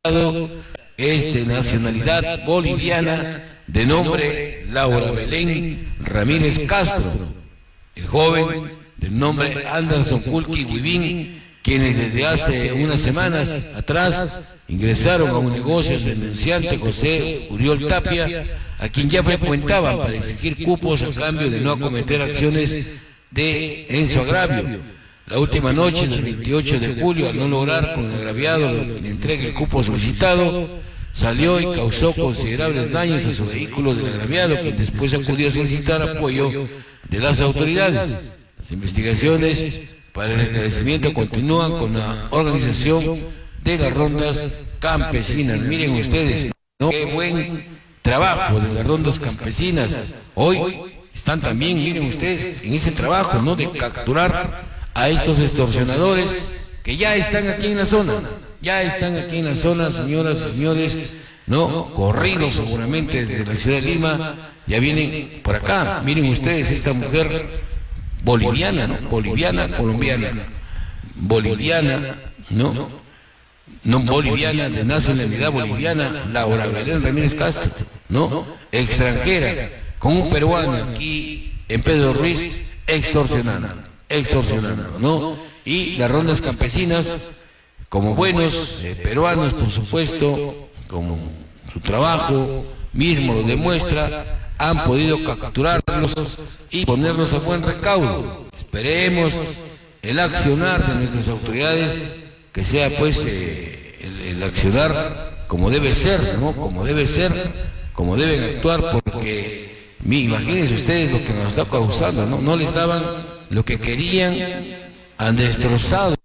es de nacionalidad boliviana, de nombre Laura Belén Ramírez Castro. El joven, del nombre Anderson Kulki Huivín, quienes desde hace unas semanas atrás ingresaron a un negocio del denunciante José Uriol Tapia, a quien ya frecuentaban para exigir cupos a cambio de no acometer acciones en su agravio. La última noche del 28 de julio, al no lograr con el agraviado le entregue el cupo solicitado, salió y causó considerables daños a su vehículo del agraviado, quien después acudió a solicitar apoyo de las autoridades. Las investigaciones para el esclarecimiento continúan con la organización de las rondas campesinas. Miren ustedes, ¿no? Qué buen trabajo de las rondas campesinas. Hoy están también, miren ustedes, en ese trabajo, ¿no?, de capturar a estos extorsionadores que ya están aquí en la zona. Ya están aquí en la zona, señoras y señores, ¿no? Corridos seguramente desde la ciudad de Lima, ya vienen por acá. Miren ustedes, esta mujer boliviana, ¿no? Boliviana, colombiana, boliviana, ¿no? No boliviana, de nacionalidad boliviana, Laura Belén Ramírez Castro, ¿no? Extranjera, con un peruano aquí en Pedro Ruiz, extorsionando, ¿no? Y las rondas campesinas, como buenos peruanos, por supuesto, como su trabajo mismo lo demuestra, han podido capturarlos y ponerlos a buen recaudo. Esperemos el accionar de nuestras autoridades, que sea pues el accionar como debe ser, ¿no? Como debe ser, como deben actuar, porque imagínense ustedes lo que nos está causando, ¿no? No les daban lo que querían, han destrozado